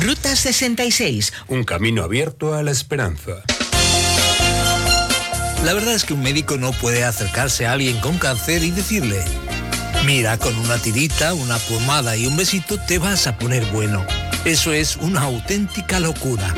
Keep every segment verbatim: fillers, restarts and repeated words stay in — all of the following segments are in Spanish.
Ruta sesenta y seis. Un camino abierto a la esperanza. La verdad es que un médico no puede acercarse a alguien con cáncer y decirle: mira, con una tirita, una pomada y un besito te vas a poner bueno. Eso es una auténtica locura.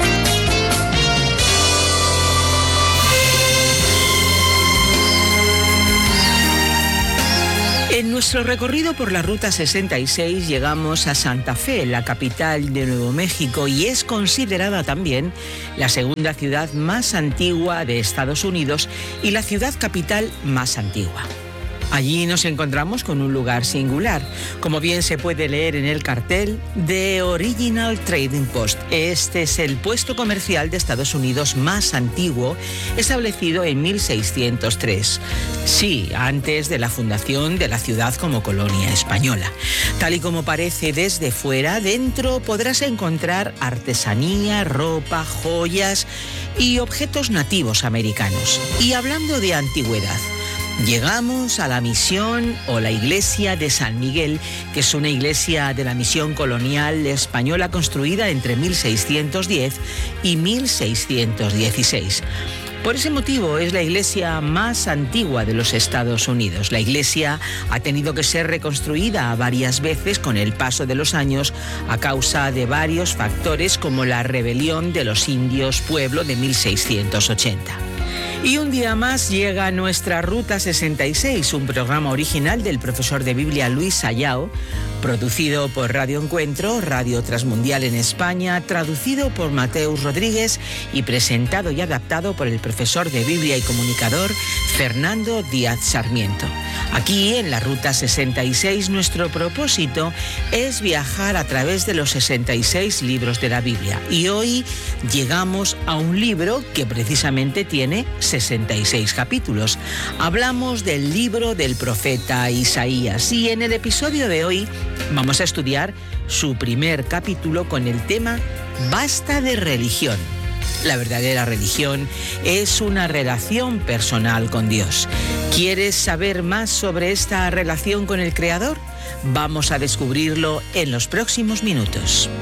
En nuestro recorrido por la Ruta sesenta y seis llegamos a Santa Fe, la capital de Nuevo México, y es considerada también la segunda ciudad más antigua de Estados Unidos y la ciudad capital más antigua. Allí nos encontramos con un lugar singular, como bien se puede leer en el cartel, The Original Trading Post. Este es el puesto comercial de Estados Unidos más antiguo, establecido en mil seiscientos tres. Sí, antes de la fundación de la ciudad como colonia española. Tal y como parece desde fuera, dentro podrás encontrar artesanía, ropa, joyas y objetos nativos americanos. Y hablando de antigüedad, llegamos a la misión o la iglesia de San Miguel, que es una iglesia de la misión colonial española construida entre mil seiscientos diez y mil seiscientos dieciséis. Por ese motivo es la iglesia más antigua de los Estados Unidos. La iglesia ha tenido que ser reconstruida varias veces con el paso de los años a causa de varios factores como la rebelión de los indios Pueblo de mil seiscientos ochenta. Y un día más llega a nuestra Ruta sesenta y seis, un programa original del profesor de Biblia Luis Sayao, producido por Radio Encuentro, Radio Transmundial en España, traducido por Mateus Rodríguez y presentado y adaptado por el profesor de Biblia y comunicador Fernando Díaz Sarmiento. Aquí, en la Ruta sesenta y seis, nuestro propósito es viajar a través de los sesenta y seis libros de la Biblia. Y hoy llegamos a un libro que precisamente tiene sesenta y seis capítulos. Hablamos del libro del profeta Isaías y en el episodio de hoy vamos a estudiar su primer capítulo con el tema Basta de religión. La verdadera religión es una relación personal con Dios. ¿Quieres saber más sobre esta relación con el Creador? Vamos a descubrirlo en los próximos minutos.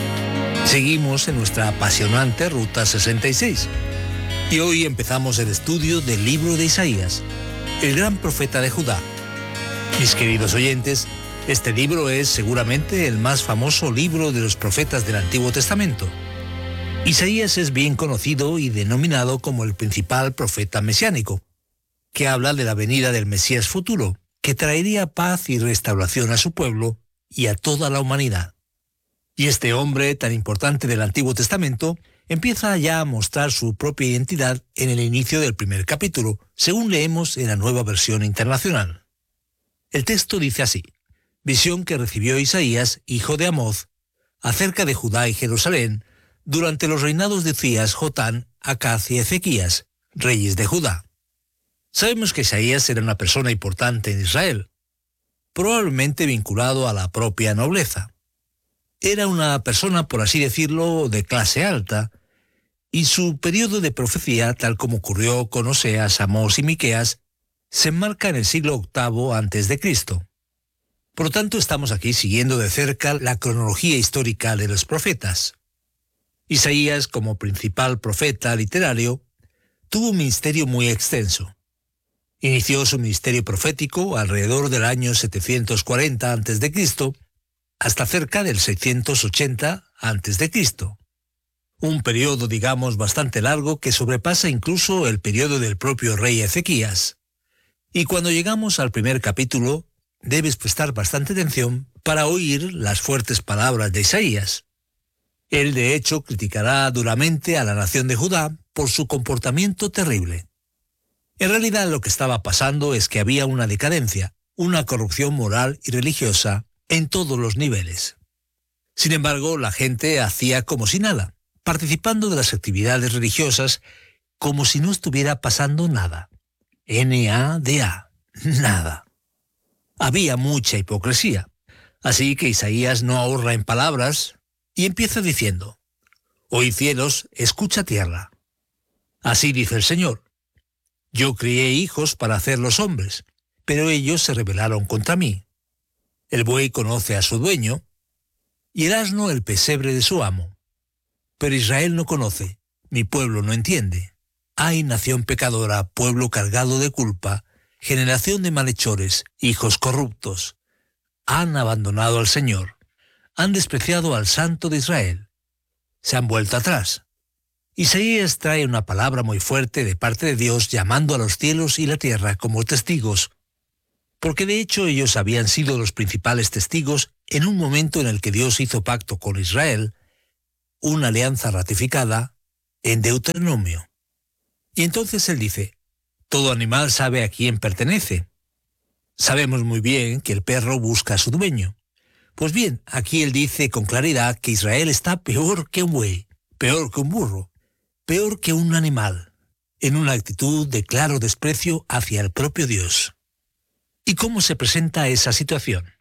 Seguimos en nuestra apasionante Ruta sesenta y seis. Y hoy empezamos el estudio del libro de Isaías, el gran profeta de Judá. Mis queridos oyentes, este libro es seguramente el más famoso libro de los profetas del Antiguo Testamento. Isaías es bien conocido y denominado como el principal profeta mesiánico, que habla de la venida del Mesías futuro, que traería paz y restauración a su pueblo y a toda la humanidad. Y este hombre tan importante del Antiguo Testamento empieza ya a mostrar su propia identidad en el inicio del primer capítulo, según leemos en la Nueva Versión Internacional. El texto dice así: visión que recibió Isaías, hijo de Amoz, acerca de Judá y Jerusalén, durante los reinados de Uzías, Jotán, Acaz y Ezequías, reyes de Judá. Sabemos que Isaías era una persona importante en Israel, probablemente vinculado a la propia nobleza. Era una persona, por así decirlo, de clase alta, y su periodo de profecía, tal como ocurrió con Oseas, Amós y Miqueas, se enmarca en el siglo octavo antes de Cristo. Por lo tanto, estamos aquí siguiendo de cerca la cronología histórica de los profetas. Isaías, como principal profeta literario, tuvo un ministerio muy extenso. Inició su ministerio profético alrededor del año setecientos cuarenta antes de Cristo hasta cerca del seiscientos ochenta antes de Cristo. Un periodo, digamos, bastante largo que sobrepasa incluso el periodo del propio rey Ezequías. Y cuando llegamos al primer capítulo, debes prestar bastante atención para oír las fuertes palabras de Isaías. Él, de hecho, criticará duramente a la nación de Judá por su comportamiento terrible. En realidad, lo que estaba pasando es que había una decadencia, una corrupción moral y religiosa en todos los niveles. Sin embargo, la gente hacía como si nada, participando de las actividades religiosas como si no estuviera pasando nada. N A D A, nada. Había mucha hipocresía, así que Isaías no ahorra en palabras y empieza diciendo: «Oí cielos, escucha tierra. Así dice el Señor. Yo crié hijos para hacerlos hombres, pero ellos se rebelaron contra mí. El buey conoce a su dueño, y el asno el pesebre de su amo, Pero Israel no conoce, mi pueblo no entiende. Ay, nación pecadora, pueblo cargado de culpa, generación de malhechores, hijos corruptos. Han abandonado al Señor, han despreciado al Santo de Israel. Se han vuelto atrás. Isaías trae una palabra muy fuerte de parte de Dios llamando a los cielos y la tierra como testigos, porque de hecho ellos habían sido los principales testigos en un momento en el que Dios hizo pacto con Israel, una alianza ratificada en Deuteronomio. Y entonces él dice, todo animal sabe a quién pertenece. Sabemos muy bien que el perro busca a su dueño. Pues bien, aquí él dice con claridad que Israel está peor que un buey, peor que un burro, peor que un animal, en una actitud de claro desprecio hacia el propio Dios. ¿Y cómo se presenta esa situación?